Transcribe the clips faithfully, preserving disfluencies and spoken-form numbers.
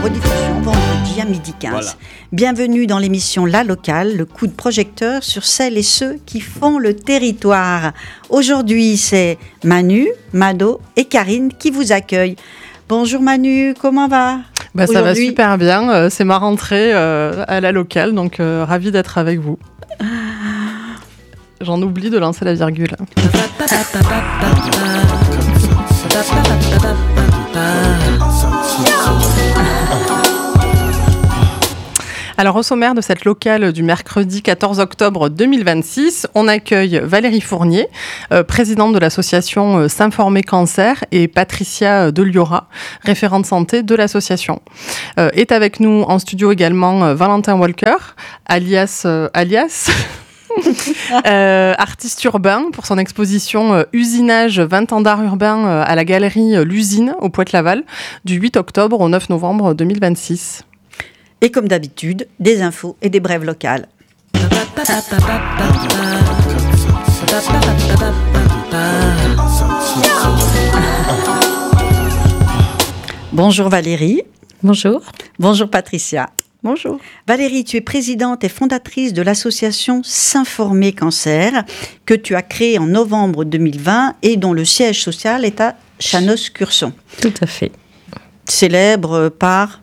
rediffusion vendredi à midi quinze. Voilà. Bienvenue dans l'émission La Locale, le coup de projecteur sur celles et ceux qui font le territoire. Aujourd'hui, c'est Manu, Mado et Karine qui vous accueillent. Bonjour Manu, comment va ? Bah, ça va super bien, euh, c'est ma rentrée euh, à La Locale, donc euh, ravie d'être avec vous. J'en oublie de lancer la virgule. Alors au sommaire de cette locale du mercredi quatorze octobre deux mille vingt-six, on accueille Valérie Fournier, euh, présidente de l'association S'informer Cancer, et Patricia Deliora, référente santé de l'association. Euh, est avec nous en studio également euh, Valentin Walker, alias... Euh, alias euh, artiste urbain pour son exposition euh, Usinage vingt ans d'art urbain euh, à la galerie euh, L'Usine au Poète-Laval du huit octobre au neuf novembre deux mille vingt-six. Et comme d'habitude, des infos et des brèves locales. Bonjour Valérie. Bonjour. Bonjour Patricia. Bonjour. Valérie, tu es présidente et fondatrice de l'association S'informer Cancer, que tu as créée en novembre deux mille vingt et dont le siège social est à Chanos-Curson. Tout à fait. Célèbre par...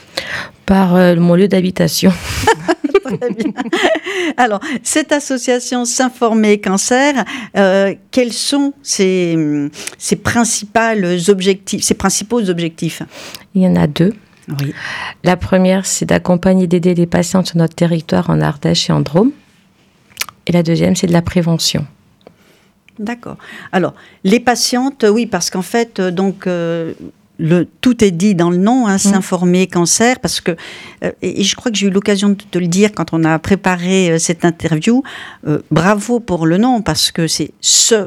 Par euh, mon lieu d'habitation. Très bien. Alors, cette association S'informer Cancer, euh, quels sont ses, ses, principales objectifs, ses principaux objectifs ? Il y en a deux. Oui. La première, c'est d'accompagner et d'aider les patients sur notre territoire en Ardèche et en Drôme. Et la deuxième, c'est de la prévention. D'accord. Alors, les patientes, oui, parce qu'en fait, donc... Euh, Le, tout est dit dans le nom, hein, mmh. S'informer Cancer, parce que, euh, et, et je crois que j'ai eu l'occasion de te le dire quand on a préparé euh, cette interview, euh, bravo pour le nom, parce que c'est Se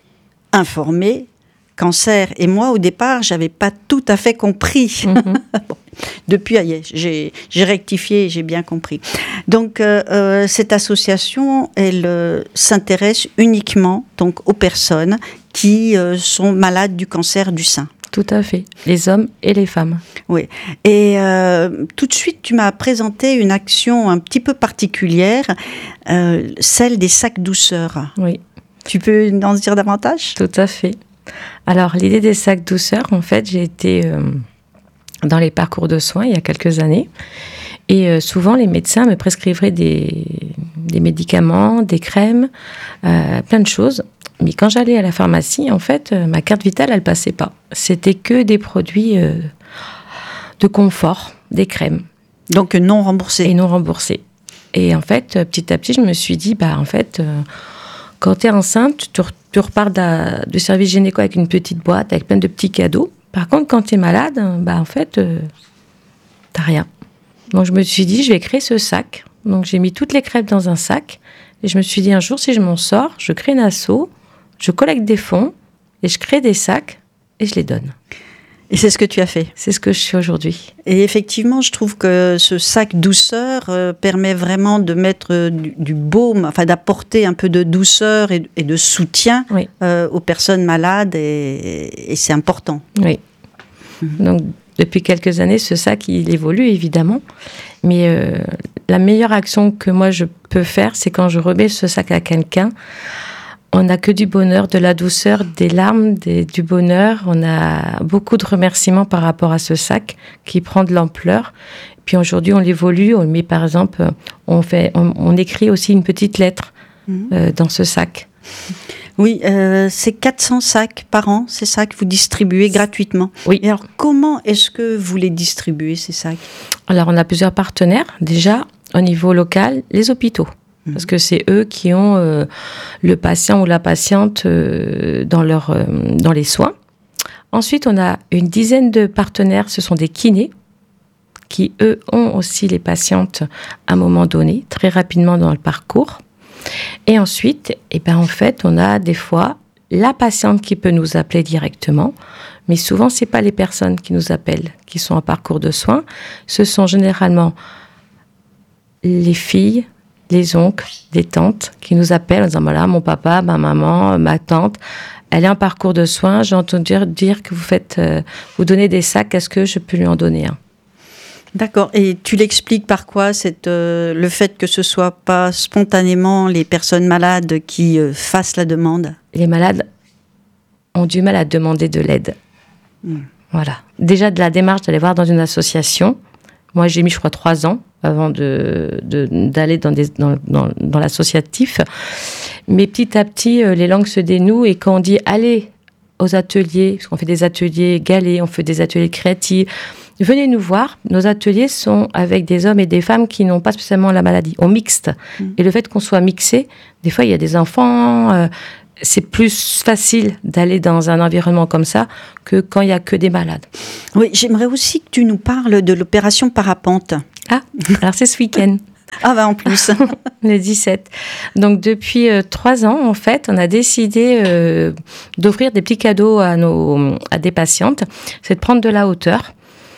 Informer Cancer. Et moi, au départ, je n'avais pas tout à fait compris. Mmh. Bon, depuis, j'ai, j'ai rectifié et j'ai bien compris. Donc, euh, euh, cette association, elle euh, s'intéresse uniquement donc, aux personnes qui euh, sont malades du cancer du sein. Tout à fait, les hommes et les femmes. Oui, et euh, tout de suite, tu m'as présenté une action un petit peu particulière, euh, celle des sacs douceur. Oui. Tu peux en dire davantage ? Tout à fait. Alors, l'idée des sacs douceur, en fait, j'ai été euh, dans les parcours de soins il y a quelques années, et euh, souvent, les médecins me prescriveraient des, des médicaments, des crèmes, euh, plein de choses. Mais quand j'allais à la pharmacie, en fait, euh, ma carte vitale, elle passait pas. C'était que des produits euh, de confort, des crèmes. Donc non remboursés. Et non remboursés. Et en fait, petit à petit, je me suis dit, bah en fait, euh, quand tu es enceinte, tu, tu repars du service gynéco avec une petite boîte, avec plein de petits cadeaux. Par contre, quand tu es malade, bah en fait, euh, t'as rien. Donc je me suis dit, je vais créer ce sac. Donc j'ai mis toutes les crèmes dans un sac. Et je me suis dit, un jour, si je m'en sors, je crée une asso. Je collecte des fonds et je crée des sacs et je les donne. Et c'est ce que tu as fait ? C'est ce que je fais aujourd'hui. Et effectivement, je trouve que ce sac douceur euh, permet vraiment de mettre euh, du, du baume, enfin d'apporter un peu de douceur et, et de soutien oui. euh, aux personnes malades et, et c'est important. Oui. Mmh. Donc, depuis quelques années, ce sac, il évolue évidemment. Mais euh, la meilleure action que moi je peux faire, c'est quand je remets ce sac à quelqu'un. On n'a que du bonheur, de la douceur, des larmes, des, du bonheur. On a beaucoup de remerciements par rapport à ce sac qui prend de l'ampleur. Puis aujourd'hui, on l'évolue. On met, par exemple, on, fait, on, on écrit aussi une petite lettre mmh. euh, dans ce sac. Oui, euh, c'est quatre cents sacs par an, c'est ça que vous distribuez gratuitement. Oui. Et alors, comment est-ce que vous les distribuez, ces sacs ? Alors, on a plusieurs partenaires. Déjà, au niveau local, les hôpitaux. Parce que c'est eux qui ont euh, le patient ou la patiente euh, dans, leur, euh, dans les soins. Ensuite, on a une dizaine de partenaires, ce sont des kinés, qui eux ont aussi les patientes à un moment donné, très rapidement dans le parcours. Et ensuite, eh ben, en fait, on a des fois la patiente qui peut nous appeler directement, mais souvent, ce n'est pas les personnes qui nous appellent, qui sont en parcours de soins. Ce sont généralement les filles, les oncles, les tantes qui nous appellent en disant voilà, mon papa, ma maman, ma tante, elle est en parcours de soins, j'ai entendu dire, dire que vous faites, euh, vous donnez des sacs, est-ce que je peux lui en donner un ? D'accord. Et tu l'expliques par quoi, cette, euh, le fait que ce soit pas spontanément les personnes malades qui euh, fassent la demande? Les malades ont du mal à demander de l'aide. Mmh. Voilà. Déjà, de la démarche d'aller voir dans une association. Moi, j'ai mis, je crois, trois ans avant de, de, d'aller dans, des, dans, dans, dans l'associatif. Mais petit à petit, euh, les langues se dénouent. Et quand on dit allez aux ateliers, parce qu'on fait des ateliers galets, on fait des ateliers créatifs, venez nous voir. Nos ateliers sont avec des hommes et des femmes qui n'ont pas spécialement la maladie. On mixte. Mmh. Et le fait qu'on soit mixé, des fois, il y a des enfants... Euh, c'est plus facile d'aller dans un environnement comme ça que quand il n'y a que des malades. Oui, j'aimerais aussi que tu nous parles de l'opération Parapente. Ah, alors c'est ce week-end. Ah bah en plus. Le dix-sept. Donc depuis euh, trois ans, en fait, on a décidé euh, d'offrir des petits cadeaux à, nos, à des patientes. C'est de prendre de la hauteur.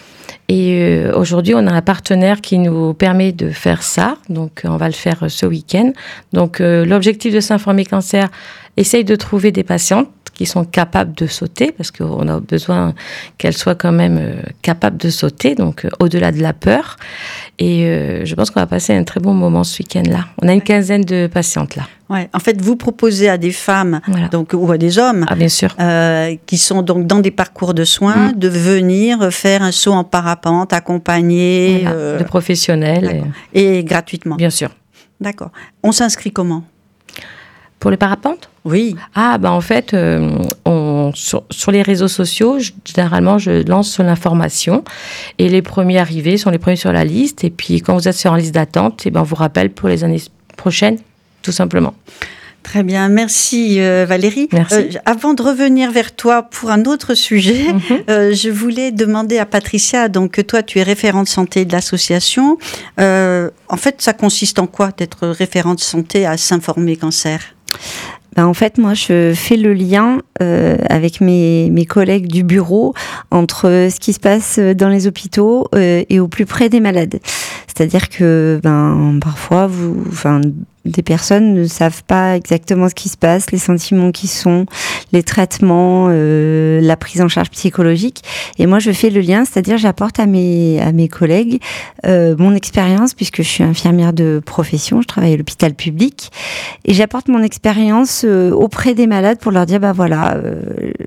Et euh, aujourd'hui, on a un partenaire qui nous permet de faire ça. Donc, on va le faire ce week-end. Donc, euh, l'objectif de S'informer Cancer, essaye de trouver des patientes qui sont capables de sauter, parce qu'on a besoin qu'elles soient quand même euh, capables de sauter, donc euh, au-delà de la peur. Et euh, je pense qu'on va passer un très bon moment ce week-end-là. On a une quinzaine de patientes là. Ouais, en fait, vous proposez à des femmes, voilà. donc, ou à des hommes, ah, bien sûr. Euh, qui sont donc dans des parcours de soins, mmh. de venir faire un saut en parapente, accompagné voilà, euh, de professionnels et... et gratuitement. Bien sûr. D'accord. On s'inscrit comment? Pour les parapentes? Oui. Ah, bah en fait, euh, on, sur, sur les réseaux sociaux, je, généralement, je lance l'information et les premiers arrivés sont les premiers sur la liste. Et puis, quand vous êtes sur une liste d'attente, eh ben, on vous rappelle pour les années prochaines, tout simplement. Très bien, merci euh, Valérie. Merci. Euh, avant de revenir vers toi pour un autre sujet, mm-hmm. euh, je voulais demander à Patricia, donc toi tu es référente santé de l'association. Euh, en fait, ça consiste en quoi d'être référente santé à S'informer Cancer? Ben en fait, moi, je fais le lien euh, avec mes, mes collègues du bureau entre ce qui se passe dans les hôpitaux euh, et au plus près des malades. C'est-à-dire que ben, parfois, vous, enfin, des personnes ne savent pas exactement ce qui se passe, les sentiments qui sont, les traitements, euh, la prise en charge psychologique. Et moi, je fais le lien, c'est-à-dire j'apporte à mes, à mes collègues euh, mon expérience, puisque je suis infirmière de profession, je travaille à l'hôpital public, et j'apporte mon expérience euh, auprès des malades pour leur dire, bah voilà... Euh,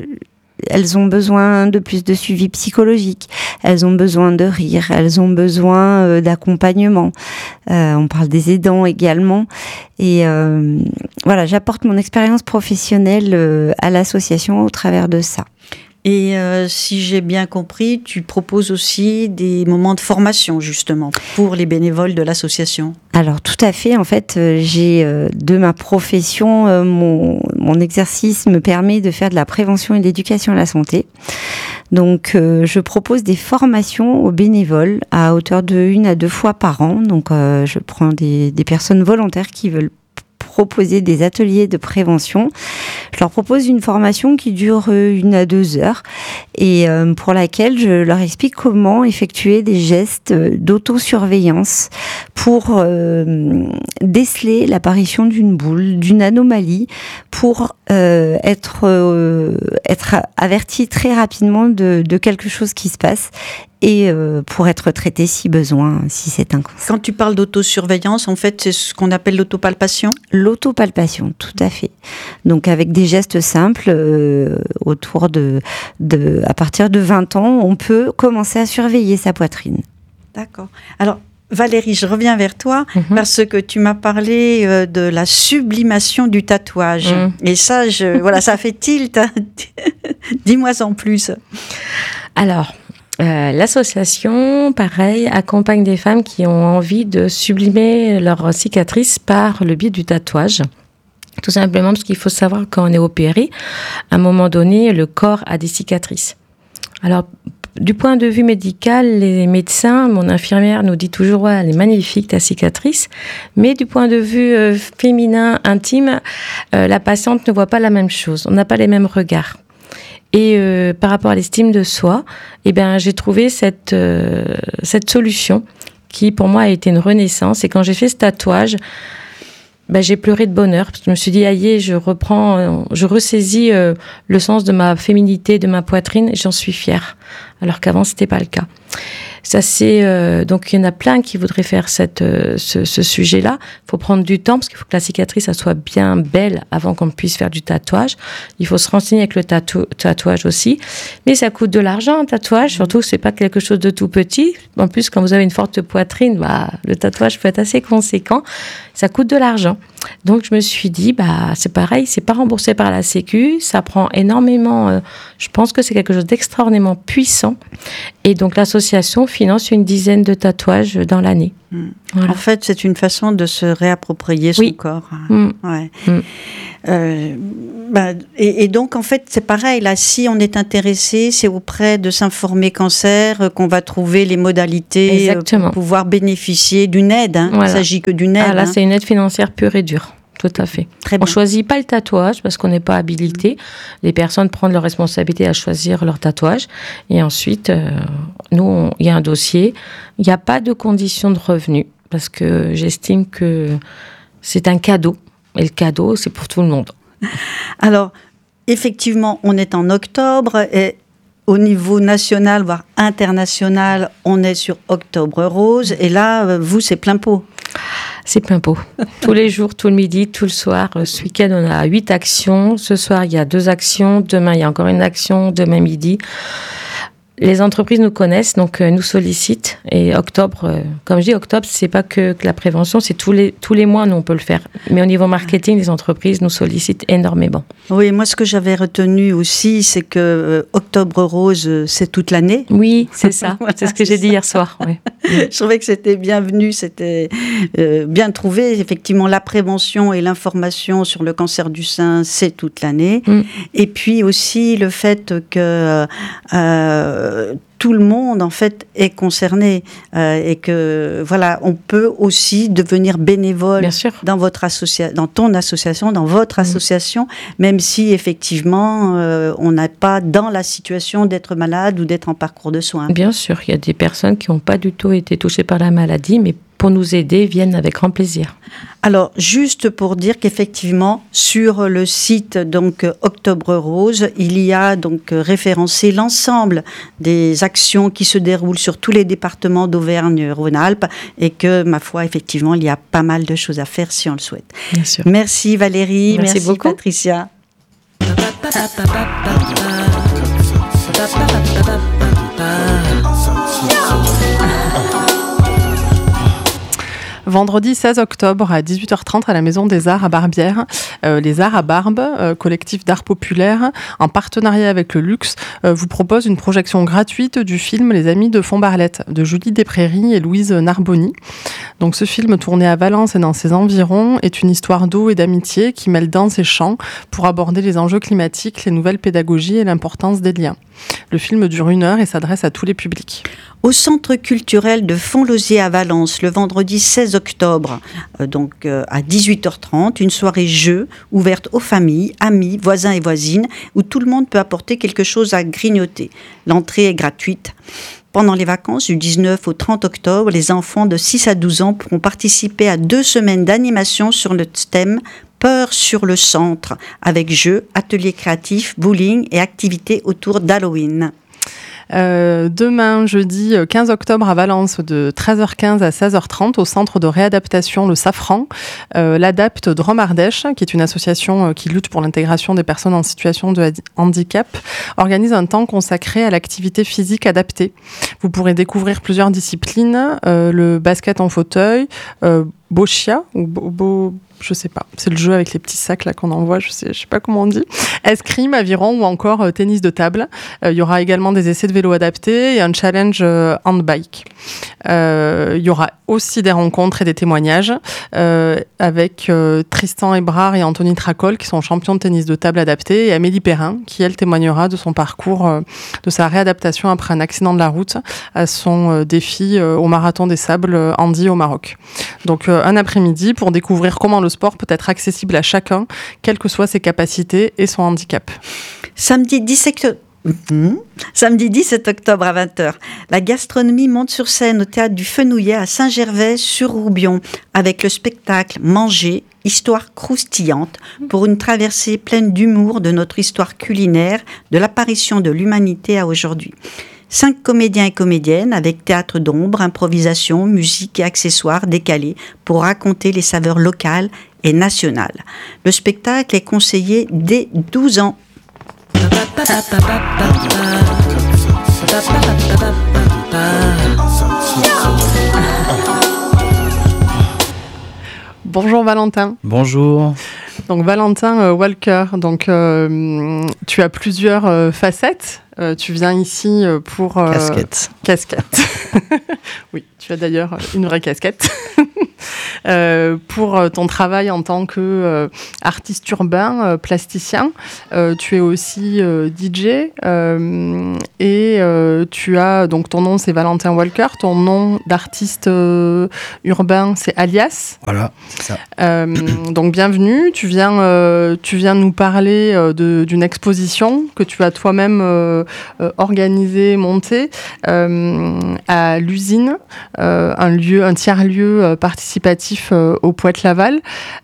elles ont besoin de plus de suivi psychologique, elles ont besoin de rire, elles ont besoin euh, d'accompagnement. Euh, on parle des aidants également. Et euh, voilà, j'apporte mon expérience professionnelle euh, à l'association au travers de ça. Et euh, si j'ai bien compris, tu proposes aussi des moments de formation, justement, pour les bénévoles de l'association. Alors, tout à fait. En fait, euh, j'ai, euh, de ma profession, euh, mon, mon exercice me permet de faire de la prévention et de l'éducation à la santé. Donc, euh, je propose des formations aux bénévoles à hauteur de une à deux fois par an. Donc, euh, je prends des, des personnes volontaires qui veulent proposer des ateliers de prévention. Je leur propose une formation qui dure une à deux heures et euh, pour laquelle je leur explique comment effectuer des gestes d'autosurveillance pour euh, déceler l'apparition d'une boule, d'une anomalie, pour euh, être, euh, être averti très rapidement de, de quelque chose qui se passe et euh, pour être traité si besoin, si c'est un cancer. Quand tu parles d'autosurveillance, en fait, c'est ce qu'on appelle l'autopalpation? L'autopalpation, tout à fait. Donc avec des gestes simples, euh, autour de, de, à partir de vingt ans, on peut commencer à surveiller sa poitrine. D'accord. Alors, Valérie, je reviens vers toi mm-hmm. parce que tu m'as parlé euh, de la sublimation du tatouage. Mm. Et ça, je, voilà, ça fait tilt. Hein. Dis-moi en plus. Alors... Euh, l'association, pareil, accompagne des femmes qui ont envie de sublimer leurs cicatrices par le biais du tatouage. Tout simplement parce qu'il faut savoir quand on est opéré, à un moment donné, le corps a des cicatrices. Alors, du point de vue médical, les médecins, mon infirmière nous dit toujours ouais, « elle est magnifique ta cicatrice », mais du point de vue euh, féminin, intime, euh, la patiente ne voit pas la même chose, on n'a pas les mêmes regards. Et euh, par rapport à l'estime de soi, eh ben, j'ai trouvé cette, euh, cette solution qui, pour moi, a été une renaissance. Et quand j'ai fait ce tatouage, ben, j'ai pleuré de bonheur. Parce que je me suis dit, aïe, je reprends, je ressaisis euh, le sens de ma féminité, de ma poitrine, et j'en suis fière. alors qu'avant, c'était pas le cas. Ça, c'est, euh, donc, il y en a plein qui voudraient faire cette, euh, ce, ce sujet-là. Il faut prendre du temps parce qu'il faut que la cicatrice, ça soit bien belle avant qu'on puisse faire du tatouage. Il faut se renseigner avec le tatou- tatouage aussi. Mais ça coûte de l'argent, un tatouage. Surtout que c'est pas quelque chose de tout petit. En plus, quand vous avez une forte poitrine, bah, le tatouage peut être assez conséquent. Ça coûte de l'argent. Donc, je me suis dit, bah, c'est pareil, c'est pas remboursé par la Sécu. Ça prend énormément, euh, je pense que c'est quelque chose d'extraordinairement puissant. Et donc, l'association finance une dizaine de tatouages dans l'année. Mmh. Voilà. En fait, c'est une façon de se réapproprier son oui. corps. Mmh. Ouais. Mmh. Euh, bah, et, et donc, en fait, c'est pareil. Là, si on est intéressé, c'est auprès de S'informer Cancer euh, qu'on va trouver les modalités euh, pour pouvoir bénéficier d'une aide. Hein. Voilà. Il ne s'agit que d'une aide. Ah, là, hein. c'est une aide financière pure et dure. Tout à fait. Très on bien. ne choisit pas le tatouage parce qu'on n'est pas habilité. Les personnes prennent leur responsabilité à choisir leur tatouage. Et ensuite, euh, nous, il y a un dossier. Il n'y a pas de condition de revenu parce que j'estime que c'est un cadeau. Et le cadeau, c'est pour tout le monde. Alors, effectivement, on est en octobre et au niveau national, voire international, on est sur Octobre Rose. Et là, vous, c'est plein pot. C'est plein pot. Tous les jours, tout le midi, tout le soir. Ce week-end, on a huit actions. Ce soir, il y a deux actions. Demain, il y a encore une action. Demain midi. Les entreprises nous connaissent, donc euh, nous sollicitent. Et octobre, euh, comme je dis, octobre, c'est pas que, que la prévention, c'est tous les, tous les mois, nous, on peut le faire. Mais au niveau marketing, les entreprises nous sollicitent énormément. Oui, moi, ce que j'avais retenu aussi, c'est que euh, Octobre Rose, euh, c'est toute l'année. Oui, c'est ça. Voilà, c'est ce que j'ai ça. dit hier soir. Oui. Je trouvais que c'était bienvenu, c'était euh, bien trouvé. Effectivement, la prévention et l'information sur le cancer du sein, c'est toute l'année. Mm. Et puis aussi le fait que euh, tout le monde, en fait, est concerné euh, et que, voilà, on peut aussi devenir bénévole dans votre associa- dans ton association, dans votre mmh. association, même si, effectivement, euh, on n'a pas dans la situation d'être malade ou d'être en parcours de soins. Bien sûr, il y a des personnes qui n'ont pas du tout été touchées par la maladie, mais pour nous aider, viennent avec grand plaisir. Alors, juste pour dire qu'effectivement, sur le site donc Octobre Rose, il y a donc référencé l'ensemble des actions qui se déroulent sur tous les départements d'Auvergne-Rhône-Alpes et que, ma foi, effectivement, il y a pas mal de choses à faire si on le souhaite. Bien sûr. Merci Valérie, merci, merci beaucoup. Patricia. Vendredi seize octobre à dix-huit heures trente à la Maison des Arts à Barbière, euh, les Arts à Barbe, euh, collectif d'art populaire, en partenariat avec le Luxe, euh, vous propose une projection gratuite du film Les Amis de Font-Barlette de Julie Desprairies et Louise Narboni. Donc ce film tourné à Valence et dans ses environs est une histoire d'eau et d'amitié qui mêle danse et chant pour aborder les enjeux climatiques, les nouvelles pédagogies et l'importance des liens. Le film dure une heure et s'adresse à tous les publics. Au Centre culturel de Fontlosier à Valence, le vendredi seize octobre, euh, donc euh, à dix-huit heures trente, une soirée jeu ouverte aux familles, amis, voisins et voisines, où tout le monde peut apporter quelque chose à grignoter. L'entrée est gratuite. Pendant les vacances du dix-neuf au trente octobre, les enfants de six à douze ans pourront participer à deux semaines d'animation sur le thème Peur sur le centre, avec jeux, ateliers créatifs, bowling et activités autour d'Halloween. Euh, demain, jeudi quinze octobre à Valence, de treize heures quinze à seize heures trente, au centre de réadaptation Le Safran, euh, l'Adapte Drôme Ardèche, qui est une association qui lutte pour l'intégration des personnes en situation de handicap, organise un temps consacré à l'activité physique adaptée. Vous pourrez découvrir plusieurs disciplines, euh, le basket en fauteuil, euh, Bochia, ou bo, bo, je sais pas, c'est le jeu avec les petits sacs là qu'on envoie, je sais, je sais pas comment on dit, escrime, aviron ou encore euh, tennis de table. Euh, il y aura également des essais de vélo adaptés et un challenge euh, handbike. Euh, il y aura aussi des rencontres et des témoignages euh, avec euh, Tristan Ebrard et Anthony Tracol qui sont champions de tennis de table adapté et Amélie Perrin qui elle témoignera de son parcours, euh, de sa réadaptation après un accident de la route à son euh, défi euh, au marathon des sables euh, Andy au Maroc. Donc euh, un après-midi pour découvrir comment le sport peut être accessible à chacun, quelles que soient ses capacités et son handicap. Samedi dix-sept Mmh. Samedi dix-sept octobre à vingt heures, la gastronomie monte sur scène au théâtre du Fenouillet à Saint-Gervais-sur-Roubion avec le spectacle Manger, histoire croustillante pour une traversée pleine d'humour de notre histoire culinaire, de l'apparition de l'humanité à aujourd'hui. Cinq comédiens et comédiennes avec théâtre d'ombre, improvisation, musique et accessoires décalés pour raconter les saveurs locales et nationales. Le spectacle est conseillé dès douze ans. Bonjour Valentin. Bonjour. Donc Valentin euh, Walker, donc euh, tu as plusieurs euh, facettes. Euh, tu viens ici pour euh, casquette. Casquette. Oui, tu as d'ailleurs une vraie casquette. Euh, pour ton travail en tant qu'artiste euh, urbain, euh, plasticien. Euh, tu es aussi euh, D J euh, et euh, tu as, donc ton nom c'est Valentin Walker, ton nom d'artiste euh, urbain c'est Alias. Voilà, c'est ça. Euh, donc bienvenue, tu viens, euh, tu viens nous parler euh, de, d'une exposition que tu as toi-même euh, euh, organisée, montée euh, à l'usine, euh, un lieu, un tiers-lieu euh, participatif euh, au Poète-Laval.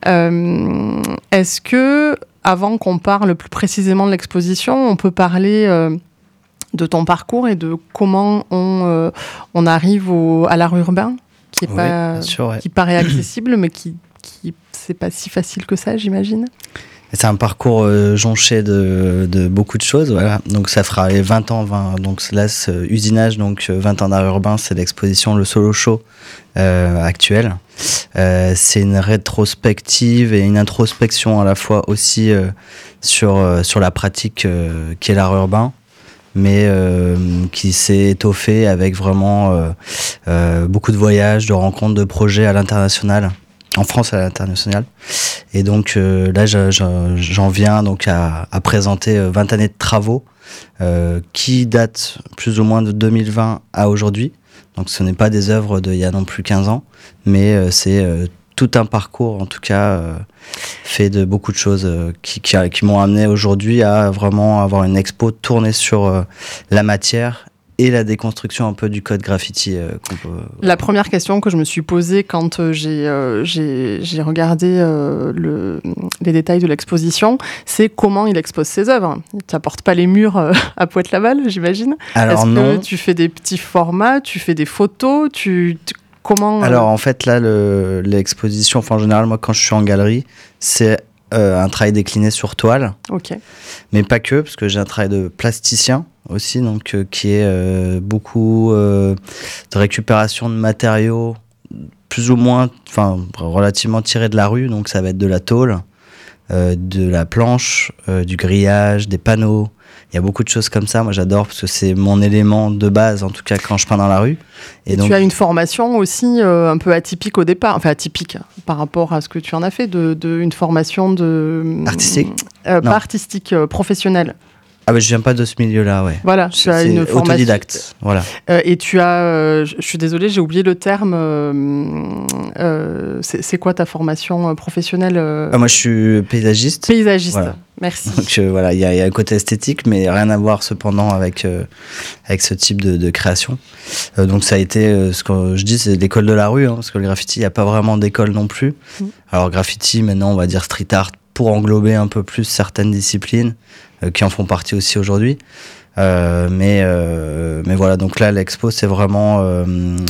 Euh, est-ce que, avant qu'on parle plus précisément de l'exposition, on peut parler euh, de ton parcours et de comment on, euh, on arrive au, à l'art urbain, qui est oui, pas, sûr, ouais. qui paraît accessible, mais qui, qui c'est pas si facile que ça, j'imagine. C'est un parcours euh, jonché de, de beaucoup de choses, voilà. Donc ça fera les vingt ans, vingt, donc là, ce usinage, donc vingt ans d'art urbain, c'est l'exposition Le Solo Show euh, actuelle. Euh, c'est une rétrospective et une introspection à la fois aussi euh, sur, euh, sur la pratique euh, qui est l'art urbain, mais euh, qui s'est étoffée avec vraiment euh, euh, beaucoup de voyages, de rencontres, de projets à l'international. En France à l'international. Et donc euh, là, je, je, j'en viens donc à, à présenter euh, vingt années de travaux euh, qui datent plus ou moins de deux mille vingt à aujourd'hui. Donc ce n'est pas des œuvres d'il y a non plus quinze ans, mais euh, c'est euh, tout un parcours, en tout cas, euh, fait de beaucoup de choses euh, qui, qui, qui m'ont amené aujourd'hui à vraiment avoir une expo tournée sur euh, la matière et la déconstruction un peu du code graffiti. Euh, qu'on peut... La première question que je me suis posée quand euh, j'ai, euh, j'ai, j'ai regardé euh, le, les détails de l'exposition, c'est comment il expose ses œuvres. Tu n'apportes pas les murs euh, à Poète-Laval, j'imagine. Alors Est-ce non. que tu fais des petits formats, tu fais des photos, tu... tu comment... Alors en fait, là, le, l'exposition, enfin en général, moi quand je suis en galerie, c'est euh, un travail décliné sur toile. Ok. Mais pas que, parce que j'ai un travail de plasticien aussi, donc euh, qui est euh, beaucoup euh, de récupération de matériaux plus ou moins, enfin relativement tirés de la rue, donc ça va être de la tôle, euh, de la planche, euh, du grillage, des panneaux. Il y a beaucoup de choses comme ça, moi j'adore parce que c'est mon élément de base, en tout cas quand je peins dans la rue. Et, et donc, tu as une formation aussi euh, un peu atypique au départ, enfin atypique par rapport à ce que tu en as fait, de, de une formation de artistique, euh, pas artistique, euh, professionnelle. Ah bah je viens pas de ce milieu-là, ouais. Voilà, tu as c'est une formation autodidacte, voilà. Euh, et tu as, euh, je suis désolée, j'ai oublié le terme. Euh, euh, c'est, c'est quoi ta formation professionnelle euh... ah, moi, je suis paysagiste. Paysagiste. Voilà. Merci. Donc euh, voilà, il y, y a un côté esthétique, mais rien à voir cependant avec euh, avec ce type de, de création. Euh, donc ça a été, euh, ce que je dis, c'est l'école de la rue, hein, parce que le graffiti, il y a pas vraiment d'école non plus. Mmh. Alors graffiti, maintenant, on va dire street art pour englober un peu plus certaines disciplines euh, qui en font partie aussi aujourd'hui. Euh, mais euh, mais voilà, donc là l'expo c'est vraiment euh,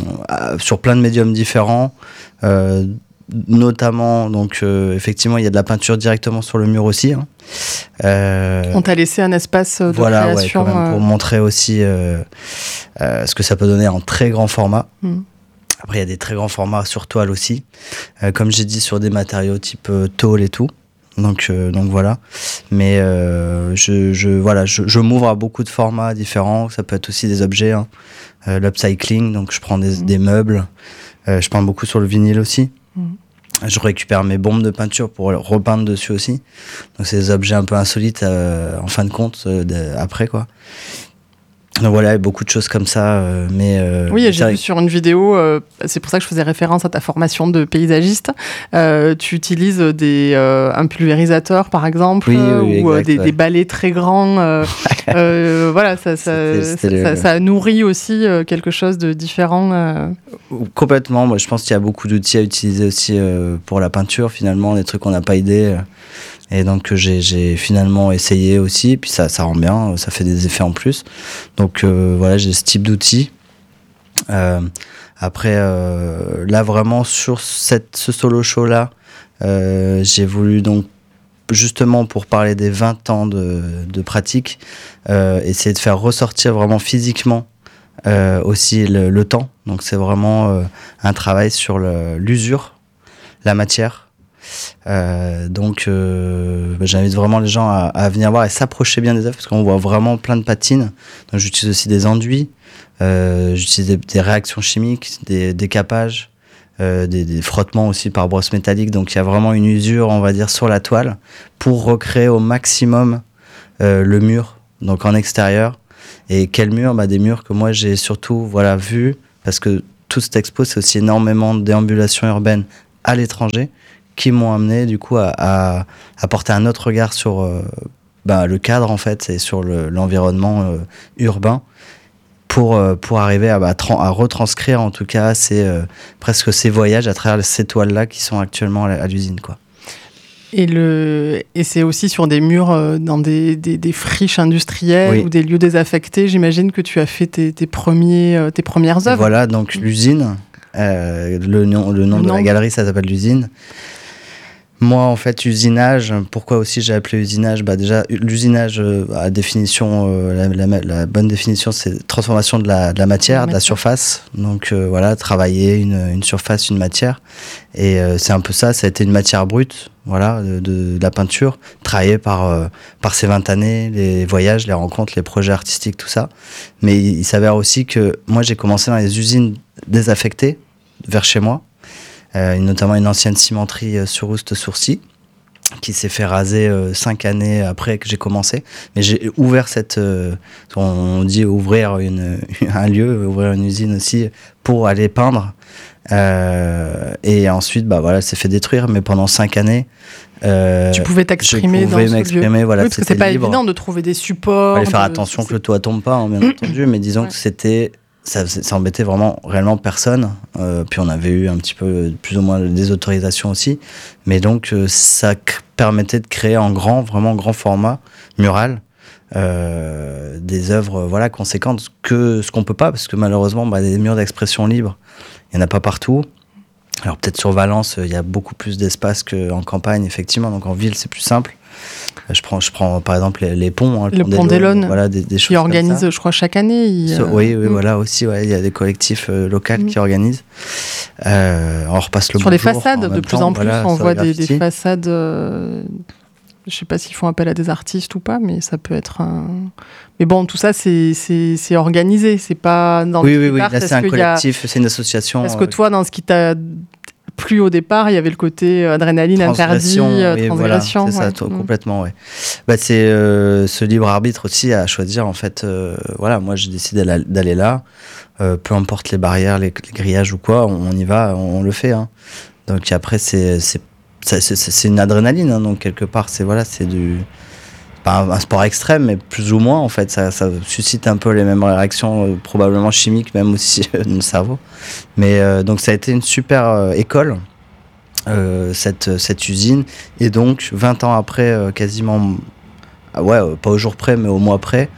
sur plein de médiums différents, euh, notamment donc euh, effectivement il y a de la peinture directement sur le mur aussi. Hein. Euh, On t'a laissé un espace de voilà, création ouais, quand même, pour euh... montrer aussi euh, euh, ce que ça peut donner en très grand format. Mm. Après il y a des très grands formats sur toile aussi, euh, comme j'ai dit sur des matériaux type euh, tôle et tout. Donc, euh, donc voilà. Mais euh, je, je, voilà, je, je m'ouvre à beaucoup de formats différents. Ça peut être aussi des objets, hein. euh, l'upcycling. Donc je prends des, mmh. des meubles. Euh, je peins beaucoup sur le vinyle aussi. Mmh. Je récupère mes bombes de peinture pour repeindre dessus aussi. Donc c'est des objets un peu insolites euh, en fin de compte euh, de, après quoi. Donc voilà, il y a beaucoup de choses comme ça. Euh, mais, euh, oui, j'ai vu sur une vidéo, euh, c'est pour ça que je faisais référence à ta formation de paysagiste. Euh, tu utilises des, euh, un pulvérisateur, par exemple, oui, oui, ou exact, des, ouais. des balais très grands. Euh, euh, voilà, ça, ça, c'était, c'était ça, le... ça nourrit aussi euh, quelque chose de différent. Euh. Complètement. Moi, je pense qu'il y a beaucoup d'outils à utiliser aussi euh, pour la peinture, finalement, des trucs qu'on n'a pas idée. Et donc j'ai, j'ai finalement essayé aussi, puis ça, ça rend bien, ça fait des effets en plus. Donc euh, voilà, j'ai ce type d'outil. Euh, après, euh, là vraiment sur cette, ce solo show là, euh, j'ai voulu donc justement pour parler des vingt ans de, de pratique, euh, essayer de faire ressortir vraiment physiquement euh, aussi le, le temps. Donc c'est vraiment euh, un travail sur le, l'usure, la matière. Euh, donc euh, bah, j'invite vraiment les gens à, à venir voir et s'approcher bien des œuvres parce qu'on voit vraiment plein de patines. Donc j'utilise aussi des enduits, euh, j'utilise des, des réactions chimiques, des décapages, euh, des, des frottements aussi par brosse métallique. Donc il y a vraiment une usure, on va dire, sur la toile pour recréer au maximum euh, le mur, donc en extérieur. Et quel mur? Bah, des murs que moi j'ai surtout voilà, vu, parce que toute cette expo c'est aussi énormément de déambulations urbaines à l'étranger qui m'ont amené du coup à, à, à porter un autre regard sur euh, bah, le cadre en fait et sur le, l'environnement euh, urbain pour, euh, pour arriver à, bah, tra- à retranscrire en tout cas ces, euh, presque ces voyages à travers ces toiles-là qui sont actuellement à, à l'usine quoi. Et, le... et c'est aussi sur des murs euh, dans des, des, des friches industrielles oui. ou des lieux désaffectés. J'imagine que tu as fait tes, tes, premiers, euh, tes premières œuvres. Et voilà, donc l'usine, euh, le nom, le nom le de nom la galerie, ça s'appelle l'usine. Moi, en fait, usinage, pourquoi aussi j'ai appelé usinage? Bah déjà, l'usinage, euh, à définition, euh, la, la, la bonne définition, c'est transformation de la, de la matière, la de matière. la surface. Donc euh, voilà, travailler une, une surface, une matière. Et euh, c'est un peu ça, ça a été une matière brute, voilà, de, de, de la peinture, travaillée par, euh, par ces vingt années, les voyages, les rencontres, les projets artistiques, tout ça. Mais il, il s'avère aussi que moi, j'ai commencé dans les usines désaffectées, vers chez moi. Euh, notamment une ancienne cimenterie euh, sur Oust-Sourcy qui s'est fait raser euh, cinq années après que j'ai commencé. Mais j'ai ouvert cette... Euh, on dit ouvrir une, un lieu, ouvrir une usine aussi pour aller peindre. Euh, et ensuite, bah, voilà, c'est fait détruire. Mais pendant cinq années... Euh, tu pouvais t'exprimer je pouvais dans m'exprimer, ce lieu. voilà, oui, parce que c'est pas libre. évident de trouver des supports. Il fallait faire de... attention que le toit tombe pas, hein, bien entendu. Mais disons ouais. que c'était... Ça, ça embêtait vraiment réellement personne. Euh, puis on avait eu un petit peu plus ou moins des autorisations aussi. Mais donc euh, ça c- permettait de créer en grand, vraiment grand format mural, euh, des œuvres voilà conséquentes que ce qu'on peut pas, parce que malheureusement bah, des murs d'expression libre, il y en a pas partout. Alors peut-être sur Valence, il y a beaucoup plus d'espace qu'en campagne, effectivement. Donc en ville, c'est plus simple. Je prends, je prends par exemple les, les ponts. Hein, le, le pont d'Elonne, voilà, des, des choses qui organise, je crois, chaque année. Il, so, oui, oui, mmh. voilà aussi. Ouais, il y a des collectifs euh, locaux mmh. qui organisent. Euh, on repasse le Sur bonjour, les façades, de plus temps, en plus, voilà, on voit des, des façades. Euh, je sais pas s'ils font appel à des artistes ou pas, mais ça peut être un. Mais bon, tout ça, c'est, c'est, c'est organisé. C'est pas dans oui, le oui, oui. Là, c'est un collectif, a... c'est une association. Est-ce que toi, dans ce qui t'a plus au départ, il y avait le côté adrénaline, interdit, oui, transgression. Voilà, c'est ouais. ça, t- complètement, ouais. Bah, c'est euh, ce libre arbitre aussi à choisir, en fait. Euh, voilà, moi, j'ai décidé d'aller, d'aller là. Euh, peu importe les barrières, les, les grillages ou quoi, on, on y va, on, on le fait. Hein. Donc après, c'est, c'est, c'est, c'est, c'est une adrénaline. Hein, donc quelque part, c'est, voilà, c'est du... pas un, un sport extrême, mais plus ou moins, en fait. Ça, ça suscite un peu les mêmes réactions, euh, probablement chimiques, même aussi dans le cerveau. Mais euh, donc ça a été une super euh, école, euh, cette, cette usine. Et donc, vingt ans après, euh, quasiment, ouais, euh, pas au jour près, mais au mois près,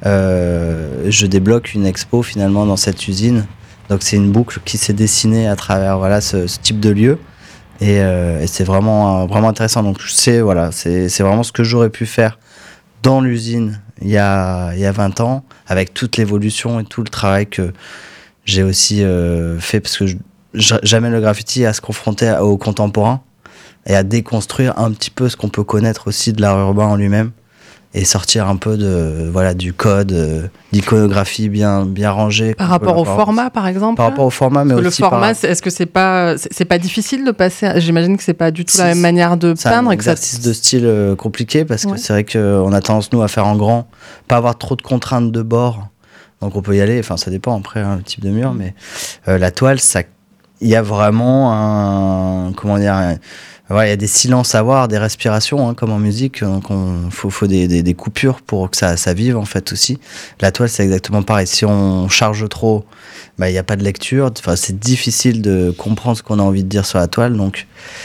euh, je débloque une expo finalement dans cette usine. Donc c'est une boucle qui s'est dessinée à travers voilà, ce, ce type de lieu. Et, euh, et c'est vraiment, euh, vraiment intéressant. Donc c'est, voilà, c'est, c'est vraiment ce que j'aurais pu faire dans l'usine il y a, il y a vingt ans, avec toute l'évolution et tout le travail que j'ai aussi euh, fait, parce que je, j'amène le graffiti à se confronter au contemporain et à déconstruire un petit peu ce qu'on peut connaître aussi de l'art urbain en lui-même, et sortir un peu de, voilà, du code, euh, d'iconographie bien, bien rangée. Par rapport au format, par exemple. Par rapport au format, mais Parce que aussi le format, par... c'est, est-ce que c'est pas, c'est, c'est pas difficile de passer à... J'imagine que c'est pas du tout c'est, la même manière de c'est peindre. C'est un et que exercice ça... de style euh, compliqué, parce que ouais. c'est vrai qu'on a tendance, nous, à faire en grand, pas avoir trop de contraintes de bord. Donc on peut y aller, enfin ça dépend après, hein, le type de mur, mais euh, la toile, ça, il y a vraiment un... Comment dire un, ouais, il y a des silences à avoir, des respirations, hein, comme en musique. Donc, il faut, faut des, des, des coupures pour que ça, ça vive, en fait, aussi. La toile, c'est exactement pareil. Si on charge trop, bah, il n'y a pas de lecture. Enfin, c'est difficile de comprendre ce qu'on a envie de dire sur la toile. Donc,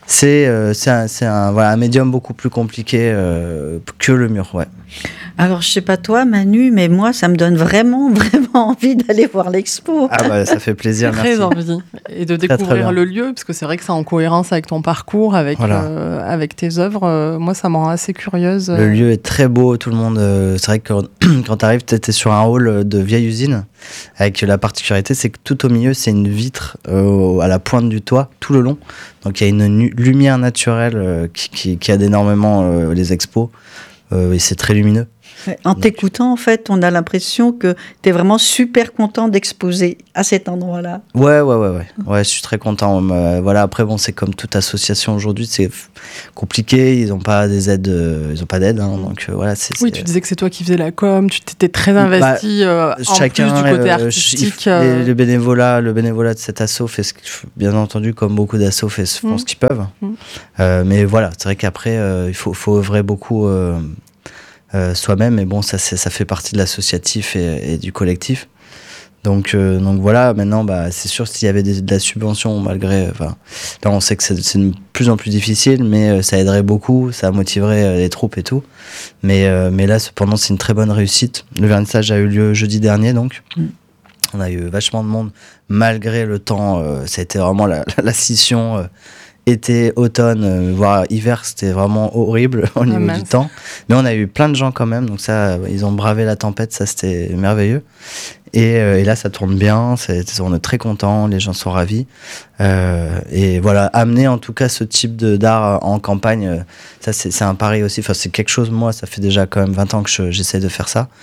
C'est, euh, c'est, un, c'est un, voilà, un médium beaucoup plus compliqué euh, que le mur, ouais. Alors, je sais pas toi, Manu, mais moi, ça me donne vraiment, vraiment envie d'aller voir l'expo. Ah bah, ça fait plaisir, très merci. envie. Et de Très, découvrir très le lieu, parce que c'est vrai que c'est en cohérence avec ton parcours, avec, Voilà. euh, avec tes œuvres. Euh, moi, ça me rend assez curieuse. Le lieu est très beau, tout le monde. Euh, c'est vrai que quand, quand tu arrives, tu es sur un hall de vieille usine, avec la particularité, c'est que tout au milieu, c'est une vitre euh, à la pointe du toit, tout le long. Donc il y a une nu- lumière naturelle euh, qui, qui, qui aide énormément euh, les expos, euh, et c'est très lumineux. En t'écoutant, en fait, on a l'impression que tu es vraiment super content d'exposer à cet endroit-là. Ouais, ouais, ouais, ouais. Ouais, je suis très content. Euh, voilà, après, bon, c'est comme toute association aujourd'hui, c'est f- compliqué. Ils n'ont pas des aides, euh, ils ont pas d'aide, hein, donc euh, voilà. C'est, Oui, c'est... tu disais que c'est toi qui faisais la com, tu t'étais très investi bah, euh, en chacun, plus du côté euh, artistique. Il, euh... les, le bénévolat, le bénévolat de cet asso fait ce qu'il, bien entendu, comme beaucoup d'assos fait, font mmh. ce qu'ils peuvent. Mmh. Euh, mais voilà, c'est vrai qu'après, euh, il faut, faut œuvrer beaucoup. Euh, Euh, soi-même, mais bon, ça, c'est, ça fait partie de l'associatif et, et du collectif. Donc, euh, donc voilà, maintenant, bah, c'est sûr, s'il y avait des, de la subvention, malgré. Enfin, là, on sait que c'est, c'est de plus en plus difficile, mais euh, ça aiderait beaucoup, ça motiverait euh, les troupes et tout. Mais, euh, mais là, cependant, c'est une très bonne réussite. Le vernissage a eu lieu jeudi dernier, donc. Mm. On a eu vachement de monde, malgré le temps. Euh, ça a été vraiment la, la, la scission. Euh, été, automne, euh, voire hiver, c'était vraiment horrible au niveau ah, du temps. Mais on a eu plein de gens quand même, donc ça, ils ont bravé la tempête, ça c'était merveilleux. Et, euh, et là, ça tourne bien, c'est, on est très contents, les gens sont ravis. Euh, et voilà, amener en tout cas ce type de, d'art en campagne, ça c'est, c'est un pari aussi. Enfin, c'est quelque chose, moi, ça fait déjà quand même vingt ans que je, j'essaie de faire ça.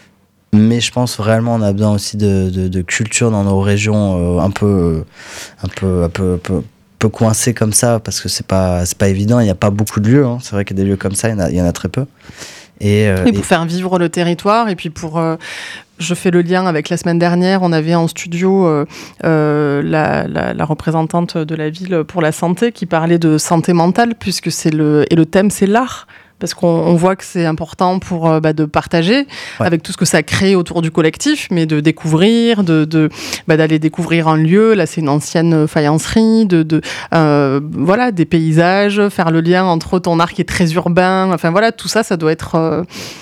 Mais je pense vraiment on a besoin aussi de, de, de culture dans nos régions euh, un peu, un peu, un peu, un peu peu coincé comme ça parce que c'est pas c'est pas évident, il n'y a pas beaucoup de lieux, hein. C'est vrai qu'il y a des lieux comme ça, il y en a, il y en a très peu. Et, euh, et pour et... faire vivre le territoire et puis pour euh, je fais le lien avec la semaine dernière, on avait en studio euh, euh, la, la, la représentante de la ville pour la santé qui parlait de santé mentale puisque c'est le et le thème c'est l'art. Parce qu'on on voit que c'est important pour euh, bah, de partager ouais. avec tout ce que ça crée autour du collectif, mais de découvrir, de, de bah, d'aller découvrir un lieu. Là, c'est une ancienne faïencerie, de, de euh, voilà, des paysages, faire le lien entre ton art qui est très urbain. Enfin voilà, tout ça, ça doit être, euh,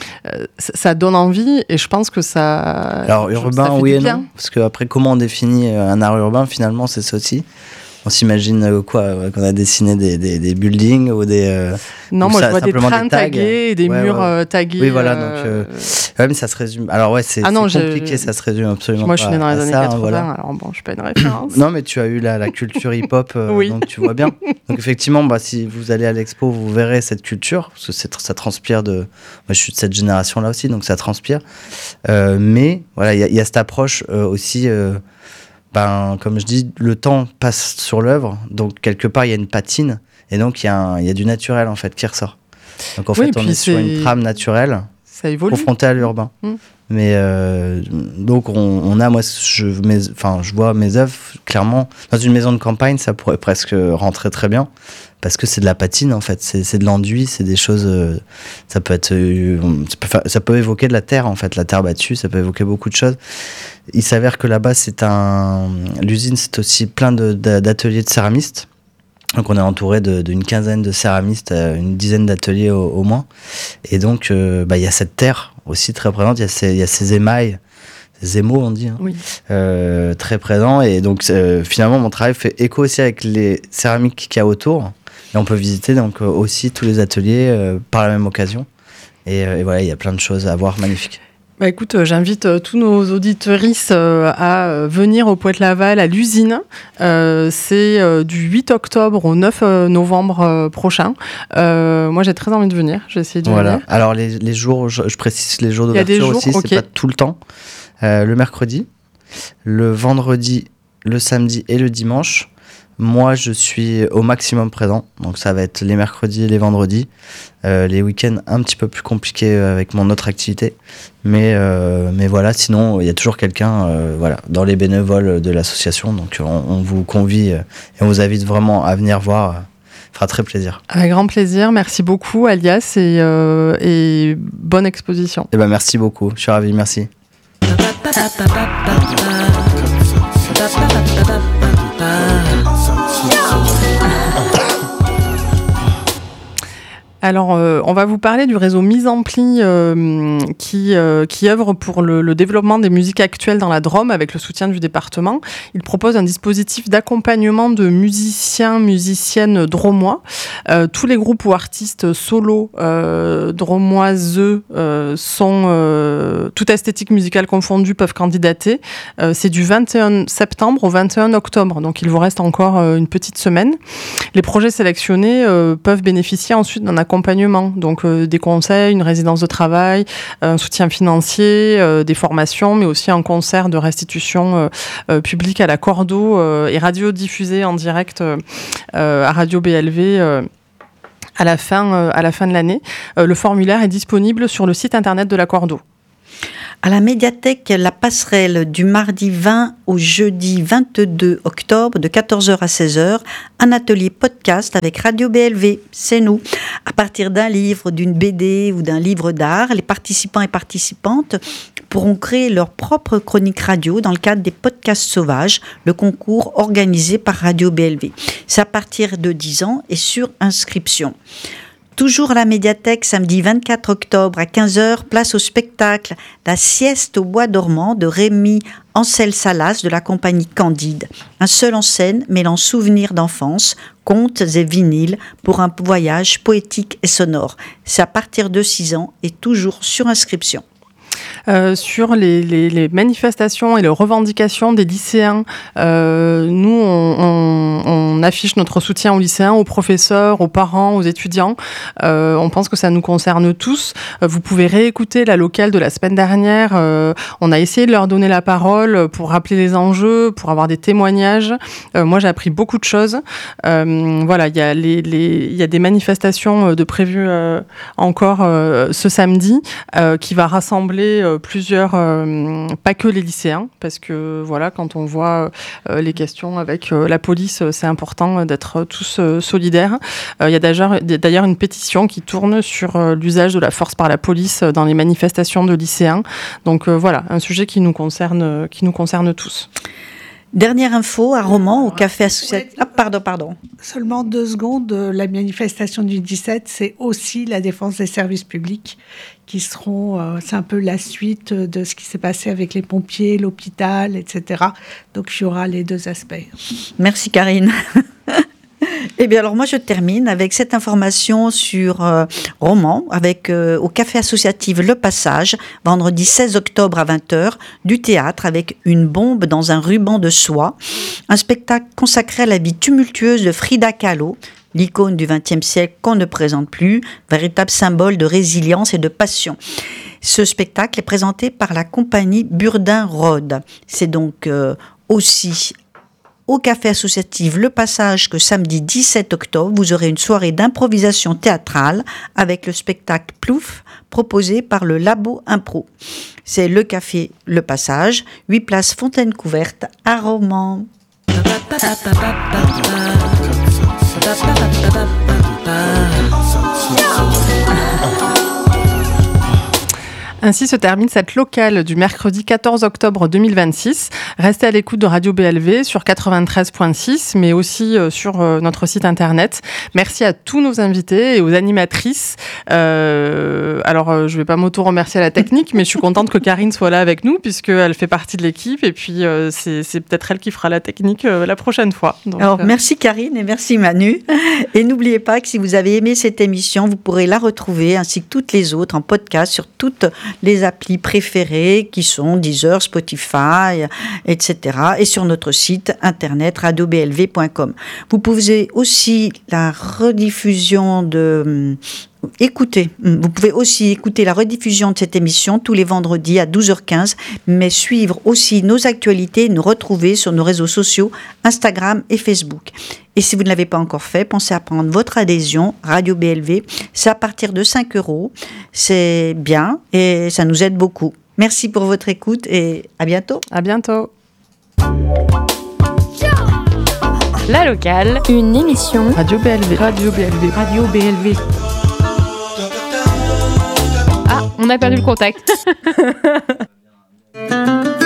ça donne envie. Et je pense que ça. Alors urbain, ça oui et non, parce que après, comment on définit un art urbain finalement, c'est ça aussi. On s'imagine euh, quoi euh, qu'on a dessiné des, des, des buildings ou des. Euh, non, ou moi ça, je vois des trains des tags. tagués et des ouais, murs ouais. euh, tagués. Oui, voilà, donc. Euh, ouais, mais ça se résume. Alors, ouais, c'est, ah non, c'est compliqué, je... ça se résume absolument moi, pas. Moi je suis née dans les années ça, quatre-vingts, hein, voilà. alors bon, je suis pas une référence. Non, mais tu as eu la, la culture hip-hop, euh, oui. donc tu vois bien. Donc, effectivement, bah, si vous allez à l'expo, vous verrez cette culture, parce que c'est, ça transpire de. Moi, je suis de cette génération-là aussi, donc ça transpire. Euh, mais, voilà, il y, y a cette approche euh, aussi. Euh, Ben, comme je dis, le temps passe sur l'œuvre, donc quelque part il y a une patine, et donc il y, y a du naturel en fait qui ressort. Donc en oui, fait on est, est sur une trame naturelle, ça évolue. Confrontée à l'urbain. Mmh. Mais euh, donc on, on a, moi, je, mes, enfin, je vois mes œuvres clairement dans une maison de campagne, ça pourrait presque rentrer très bien. Parce que c'est de la patine en fait, c'est, c'est de l'enduit, c'est des choses. Euh, ça peut être, euh, ça, peut faire, ça peut évoquer de la terre en fait, la terre battue, ça peut évoquer beaucoup de choses. Il s'avère que là-bas, c'est un, l'usine, c'est aussi plein de, de, d'ateliers de céramistes. Donc on est entouré de, d'une quinzaine de céramistes, une dizaine d'ateliers au, au moins. Et donc euh, bah, y a cette terre aussi très présente, il y a ces, il y a ces émails. Ces émaux, on dit, hein, oui. euh, très présents. Et donc euh, finalement, mon travail fait écho aussi avec les céramiques qu'il y a autour. Et on peut visiter donc aussi tous les ateliers euh, par la même occasion. Et, euh, et voilà, il y a plein de choses à voir magnifiques. Bah écoute, euh, j'invite euh, tous nos auditeuristes euh, à euh, venir au Poète-Laval à l'usine. Euh, c'est euh, du huit octobre au neuf novembre euh, prochain. Euh, moi, j'ai très envie de venir. J'ai essayé de voilà. venir. Alors, les, les jours, je, je précise les jours d'ouverture jours, aussi, okay. C'est pas tout le temps. Euh, le mercredi, le vendredi, le samedi et le dimanche. Moi, je suis au maximum présent, donc ça va être les mercredis et les vendredis. Euh, les week-ends, un petit peu plus compliqués avec mon autre activité. Mais, euh, mais voilà, sinon, il y a toujours quelqu'un euh, voilà, dans les bénévoles de l'association. Donc, on, on vous convie et on vous invite vraiment à venir voir. Ça fera très plaisir. Avec grand plaisir. Merci beaucoup, Alias, et, euh, et bonne exposition. Eh ben, merci beaucoup. Je suis ravi. Merci. Alors, euh, on va vous parler du réseau Mise en Pli euh, qui, euh, qui œuvre pour le, le développement des musiques actuelles dans la Drôme avec le soutien du département. Il propose un dispositif d'accompagnement de musiciens, musiciennes drômois. Euh, tous les groupes ou artistes solos euh, drômoiseux euh, sont, euh, toute esthétique musicale confondue, peuvent candidater. Euh, c'est du vingt et un septembre au vingt et un octobre, donc il vous reste encore euh, une petite semaine. Les projets sélectionnés euh, peuvent bénéficier ensuite d'un accompagnement, donc euh, des conseils, une résidence de travail, un soutien financier, euh, des formations, mais aussi un concert de restitution euh, euh, publique à la Cordeau euh, et radiodiffusé en direct euh, euh, à Radio B L V euh, à la fin, euh, à la fin de l'année. Euh, le formulaire est disponible sur le site internet de la Cordeau. À la médiathèque La Passerelle, du mardi vingt au jeudi vingt-deux octobre, de quatorze heures à seize heures, un atelier podcast avec Radio B L V, c'est nous. À partir d'un livre, d'une B D ou d'un livre d'art, les participants et participantes pourront créer leur propre chronique radio dans le cadre des podcasts sauvages, le concours organisé par Radio B L V. C'est à partir de dix ans et sur inscription. Toujours à la médiathèque, samedi vingt-quatre octobre à quinze heures, place au spectacle La sieste au bois dormant de Rémi Ancel-Salas de la compagnie Candide. Un seul en scène mêlant souvenirs d'enfance, contes et vinyles pour un voyage poétique et sonore. C'est à partir de six ans et toujours sur inscription. Euh, sur les, les, les manifestations et les revendications des lycéens. Euh, nous, on, on, on affiche notre soutien aux lycéens, aux professeurs, aux parents, aux étudiants. Euh, on pense que ça nous concerne tous. Euh, vous pouvez réécouter la locale de la semaine dernière. Euh, on a essayé de leur donner la parole pour rappeler les enjeux, pour avoir des témoignages. Euh, moi, j'ai appris beaucoup de choses. Euh, voilà, il y a les, les, il y a des manifestations de prévues euh, encore euh, ce samedi euh, qui va rassembler euh, plusieurs, euh, pas que les lycéens, parce que voilà, quand on voit euh, les questions avec euh, la police, c'est important d'être tous euh, solidaires. Euh, il y a d'ailleurs, d'ailleurs une pétition qui tourne sur euh, l'usage de la force par la police dans les manifestations de lycéens. Donc euh, voilà, un sujet qui nous concerne, qui nous concerne tous. Dernière info, à Romans, au café associatif. Ah, pardon, pardon. Seulement deux secondes. La manifestation du dix-sept, c'est aussi la défense des services publics qui seront. Euh, c'est un peu la suite de ce qui s'est passé avec les pompiers, l'hôpital, et cetera. Donc il y aura les deux aspects. Merci Karine. Eh bien, alors moi, je termine avec cette information sur euh, Romans, avec euh, au café associatif Le Passage, vendredi seize octobre à vingt heures, du théâtre avec une bombe dans un ruban de soie, un spectacle consacré à la vie tumultueuse de Frida Kahlo, l'icône du vingtième siècle qu'on ne présente plus, véritable symbole de résilience et de passion. Ce spectacle est présenté par la compagnie Burdin-Rhodes. C'est donc euh, aussi au café associatif Le Passage que samedi dix-sept octobre, vous aurez une soirée d'improvisation théâtrale avec le spectacle Plouf proposé par le Labo Impro. C'est le café Le Passage, huit places Fontaine Couverte à Romans. Ainsi se termine cette locale du mercredi quatorze octobre deux mille vingt-six. Restez à l'écoute de Radio B L V sur quatre-vingt-treize virgule six, mais aussi sur notre site internet. Merci à tous nos invités et aux animatrices. Euh, alors, je ne vais pas m'auto-remercier à la technique, mais je suis contente que Karine soit là avec nous, puisqu'elle fait partie de l'équipe. Et puis, euh, c'est, c'est peut-être elle qui fera la technique euh, la prochaine fois. Donc, alors, euh... merci Karine et merci Manu. Et n'oubliez pas que si vous avez aimé cette émission, vous pourrez la retrouver, ainsi que toutes les autres, en podcast sur toutes les applis préférées qui sont Deezer, Spotify, et cetera. Et sur notre site internet radio b l v point com. Vous pouvez aussi la rediffusion de... Écoutez, vous pouvez aussi écouter la rediffusion de cette émission tous les vendredis à douze heures quinze, mais suivre aussi nos actualités, nous retrouver sur nos réseaux sociaux, Instagram et Facebook. Et si vous ne l'avez pas encore fait, pensez à prendre votre adhésion Radio B L V. C'est à partir de cinq euros. C'est bien et ça nous aide beaucoup. Merci pour votre écoute et à bientôt. À bientôt. La locale, une émission Radio B L V. Radio B L V. Radio B L V. Ah, on a perdu le contact.